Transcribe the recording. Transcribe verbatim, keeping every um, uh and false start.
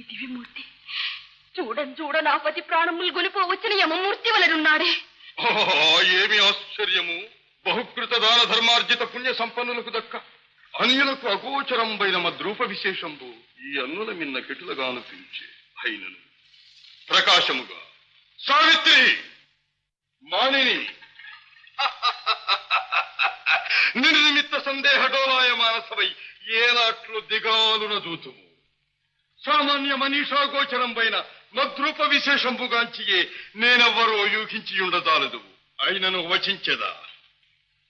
దివిమూర్తి చూడని చూడ నా పతి ప్రాణములు గొలిపో వచ్చిన యమమూర్తి వలనున్నాడే. ఏమి ఆశ్చర్యము! బహుకృత దాన ధర్మార్జిత పుణ్య సంపన్నులకు దక్క అన్యులకు అగోచరంబైన మద్రూప విశేషంబు ఈ అన్నుల మిన్న కెటులగాను పెంచే అయినను ప్రకాశముగా సావిత్రి మానిని నిర్నిమిత్త సందేహ డోలాయ మానసవై ఏనాట్లు దిగాలున దూతుము. సామాన్య మనీషా గోచరం పైన మద్రూప విశేషంబుగాంచియే నేనెవ్వరో యూహించి ఉండదాలదు. అయినను వచించెదా